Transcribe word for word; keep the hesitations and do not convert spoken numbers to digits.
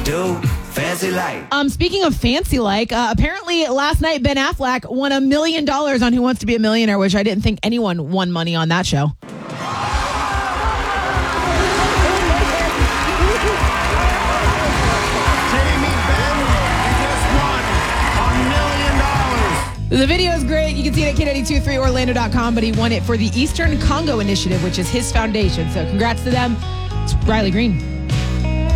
do. Fancy like. Um, speaking of fancy like, uh, apparently last night Ben Affleck won a million dollars on Who Wants to Be a Millionaire, which I didn't think anyone won money on that show. The video is great. You can see it at K nine two three Orlando dot com, but he won it for the Eastern Congo Initiative, which is his foundation. So congrats to them. It's Riley Green.